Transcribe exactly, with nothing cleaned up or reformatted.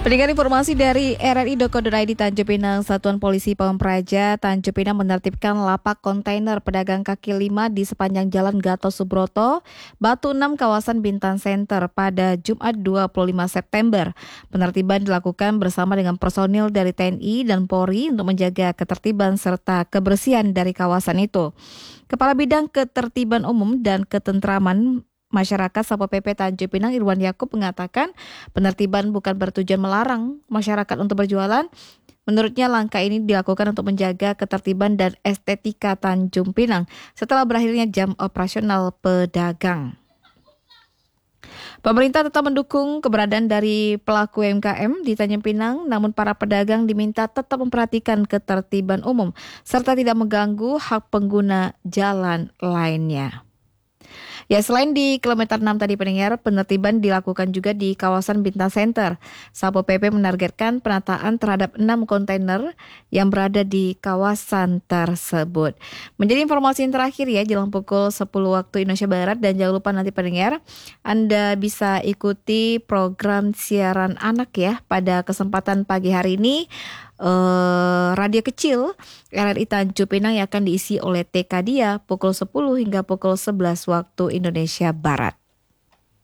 Pendengar informasi dari R R I titik co titik I D Tanjung Pinang, Satuan Polisi Pamung Praja Tanjung Pinang menertibkan lapak kontainer pedagang kaki lima di sepanjang Jalan Gatot Subroto, Batu enam, kawasan Bintan Center pada Jumat dua puluh lima September. Penertiban dilakukan bersama dengan personil dari T N I dan Polri untuk menjaga ketertiban serta kebersihan dari kawasan itu. Kepala Bidang Ketertiban Umum dan Ketentraman Masyarakat Satpol P P Tanjung Pinang Irwan Yakub mengatakan penertiban bukan bertujuan melarang masyarakat untuk berjualan. Menurutnya langkah ini dilakukan untuk menjaga ketertiban dan estetika Tanjung Pinang setelah berakhirnya jam operasional pedagang. Pemerintah tetap mendukung keberadaan dari pelaku U M K M di Tanjung Pinang, namun para pedagang diminta tetap memperhatikan ketertiban umum serta tidak mengganggu hak pengguna jalan lainnya. Ya, selain di kilometer enam tadi pendengar, penertiban dilakukan juga di kawasan Bintan Center. Satpol P P menargetkan penataan terhadap enam kontainer yang berada di kawasan tersebut. Menjadi informasi yang terakhir ya, jelang pukul sepuluh waktu Indonesia Barat, dan jangan lupa nanti pendengar, Anda bisa ikuti program siaran anak ya pada kesempatan pagi hari ini. Uh, radio kecil R R I Tanjung Pinang yang akan diisi oleh T K Dia pukul sepuluh hingga pukul sebelas waktu Indonesia Barat.